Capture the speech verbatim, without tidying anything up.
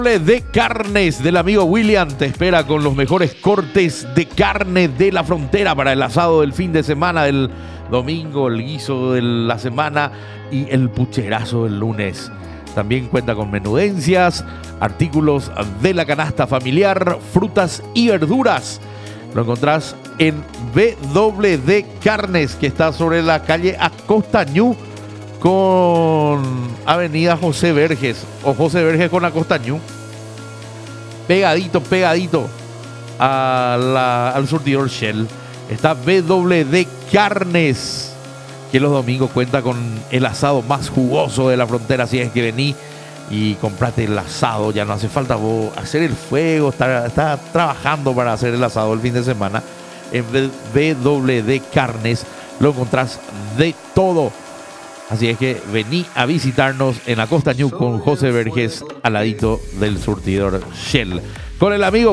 De carnes del amigo William te espera con los mejores cortes de carne de la frontera para el asado del fin de semana, del domingo, el guiso de la semana y el pucherazo del lunes. También cuenta con menudencias, artículos de la canasta familiar, frutas y verduras. Lo encontrás en B W D Carnes, que está sobre la calle Acostañú con Avenida José Verges, o José Verges con Acostañú, pegadito, pegadito a la, al surtidor Shell. Está B W D Carnes, que los domingos cuenta con el asado más jugoso de la frontera. Así es que vení y comprate el asado, ya no hace falta vos hacer el fuego, está, está trabajando para hacer el asado el fin de semana. En B W D Carnes lo encontrás de todo. Así es que vení a visitarnos en Acostañú con José Verges, al ladito del surtidor Shell. Con el amigo